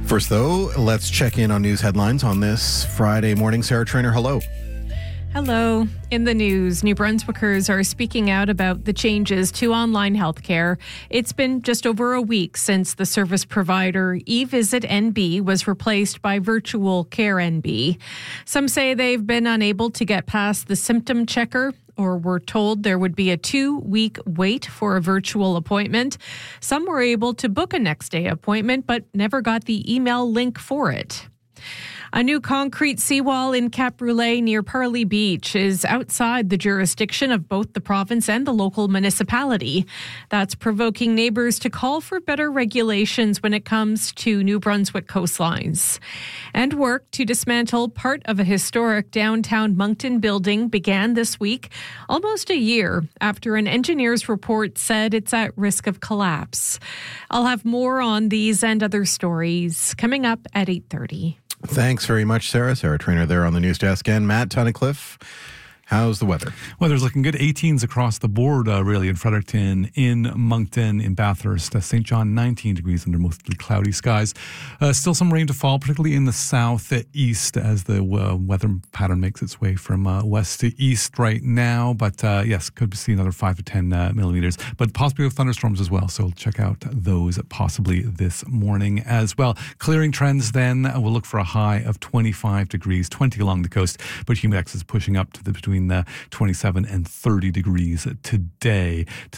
First, though, let's check in on news headlines on this Friday morning. Sarah Trainer, hello. Hello. In the news, New Brunswickers are speaking out about the changes to online healthcare. It's been just over a week since the service provider eVisit NB was replaced by Virtual Care NB. Some say they've been unable to get past the symptom checker, or were told there would be a 2-week wait for a virtual appointment. Some were able to book a next-day appointment, but never got the email link for it. A new concrete seawall in Cap Brûlé near Parley Beach is outside the jurisdiction of both the province and the local municipality. That's provoking neighbours to call for better regulations when it comes to New Brunswick coastlines. And work to dismantle part of a historic downtown Moncton building began this week, almost a year after an engineer's report said it's at risk of collapse. I'll have more on these and other stories coming up at 8:30. Thanks very much, Sarah. Sarah Trainer there on the news desk. And Matt Tunnicliffe, how's the weather? Weather's looking good. 18s across the board, really, in Fredericton, in Moncton, in Bathurst, St. John, 19 degrees under mostly cloudy skies. Still some rain to fall, particularly in the southeast as the weather pattern makes its way from west to east right now. But yes, could see another 5 to 10 millimeters. But possibly with thunderstorms as well. So check out those possibly this morning as well. Clearing trends then, we'll look for a high of 25 degrees, 20 along the coast. But humidex is pushing up to between 27 and 30 degrees today.